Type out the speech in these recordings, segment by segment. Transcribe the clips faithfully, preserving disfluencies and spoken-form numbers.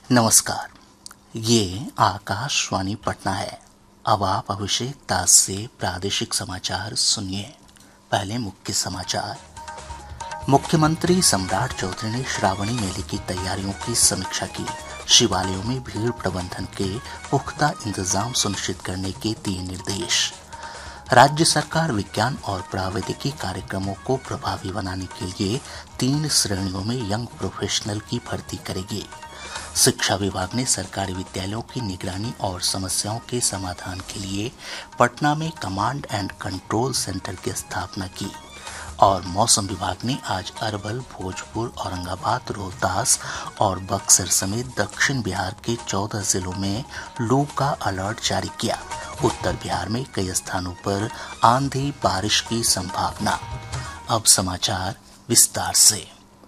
नमस्कार, ये आकाशवाणी पटना है। अब आप अभिषेक दास से प्रादेशिक समाचार सुनिए। पहले मुख्य समाचार। मुख्यमंत्री सम्राट चौधरी ने श्रावणी मेले की तैयारियों की समीक्षा की। शिवालयों में भीड़ प्रबंधन के पुख्ता इंतजाम सुनिश्चित करने के दिए निर्देश। राज्य सरकार विज्ञान और प्रावैधिकी कार्यक्रमों को प्रभावी बनाने के लिए तीन श्रेणियों में यंग प्रोफेशनल की भर्ती करेगी। शिक्षा विभाग ने सरकारी विद्यालयों की निगरानी और समस्याओं के समाधान के लिए पटना में कमांड एंड कंट्रोल सेंटर की स्थापना की। और मौसम विभाग ने आज अरवल, भोजपुर, औरंगाबाद, रोहतास और बक्सर समेत दक्षिण बिहार के चौदह जिलों में लू का अलर्ट जारी किया। उत्तर बिहार में कई स्थानों पर आंधी बारिश की संभावना। अब समाचार विस्तार से।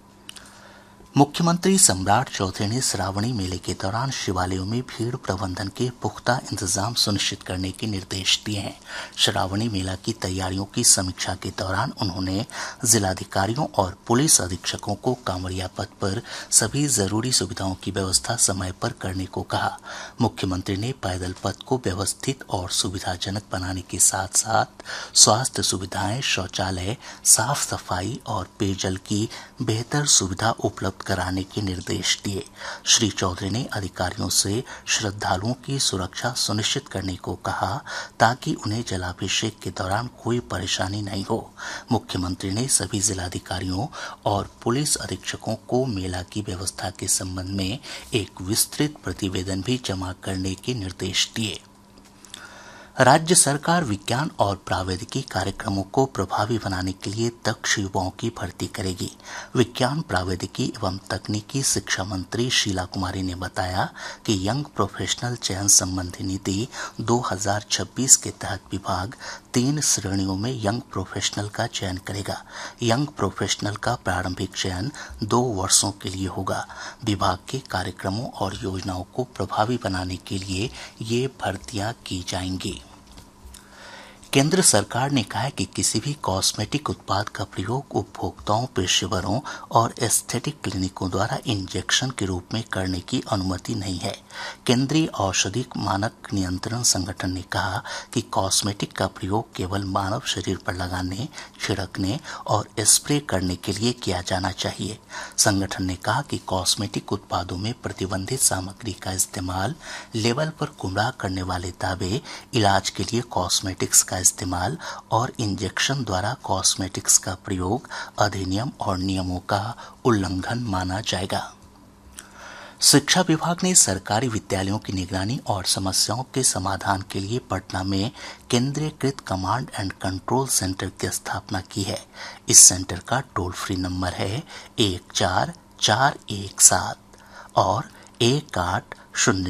मुख्यमंत्री सम्राट चौधरी ने श्रावणी मेले के दौरान शिवालयों में भीड़ प्रबंधन के पुख्ता इंतजाम सुनिश्चित करने के निर्देश दिए हैं। श्रावणी मेला की तैयारियों की समीक्षा के दौरान उन्होंने जिलाधिकारियों और पुलिस अधीक्षकों को कांवड़िया पथ पर सभी जरूरी सुविधाओं की व्यवस्था समय पर करने को कहा। मुख्यमंत्री ने पैदल पथ को व्यवस्थित और सुविधाजनक बनाने के साथ साथ स्वास्थ्य सुविधाएं, शौचालय, साफ सफाई और पेयजल की बेहतर सुविधा उपलब्ध कराने के निर्देश दिए। श्री चौधरी ने अधिकारियों से श्रद्धालुओं की सुरक्षा सुनिश्चित करने को कहा ताकि उन्हें जलाभिषेक के दौरान कोई परेशानी नहीं हो। मुख्यमंत्री ने सभी जिलाधिकारियों और पुलिस अधीक्षकों को मेला की व्यवस्था के संबंध में एक विस्तृत प्रतिवेदन भी जमा करने के निर्देश दिए। राज्य सरकार विज्ञान और प्रावैधिकी कार्यक्रमों को प्रभावी बनाने के लिए दक्ष युवाओं की भर्ती करेगी। विज्ञान, प्रावैधिकी एवं तकनीकी शिक्षा मंत्री शीला कुमारी ने बताया कि यंग प्रोफेशनल चयन संबंधी नीति दो हज़ार छब्बीस के तहत विभाग तीन श्रेणियों में यंग प्रोफेशनल का चयन करेगा। यंग प्रोफेशनल का प्रारंभिक चयन दो वर्षों के लिए होगा। विभाग के कार्यक्रमों और योजनाओं को प्रभावी बनाने के लिए ये भर्तियां की जाएंगी। केंद्र सरकार ने कहा है कि किसी भी कॉस्मेटिक उत्पाद का प्रयोग उपभोक्ताओं, पेशेवरों और एस्थेटिक क्लिनिकों द्वारा इंजेक्शन के रूप में करने की अनुमति नहीं है। केंद्रीय औषधि मानक नियंत्रण संगठन ने कहा कि कॉस्मेटिक का प्रयोग केवल मानव शरीर पर लगाने, छिड़कने और स्प्रे करने के लिए किया जाना चाहिए। संगठन ने कहा कि कॉस्मेटिक उत्पादों में प्रतिबंधित सामग्री का इस्तेमाल, लेबल पर गुमराह करने वाले दावे, इलाज के लिए कॉस्मेटिक्स का इस्तेमाल और इंजेक्शन द्वारा कॉस्मेटिक्स का प्रयोग अधिनियम और नियमों का उल्लंघन माना जाएगा। शिक्षा विभाग ने सरकारी विद्यालयों की निगरानी और समस्याओं के समाधान के लिए पटना में केंद्रीयकृत कमांड एंड कंट्रोल सेंटर की स्थापना की है। इस सेंटर का टोल फ्री नंबर है एक चार चार एक सात और एक आठ शून्य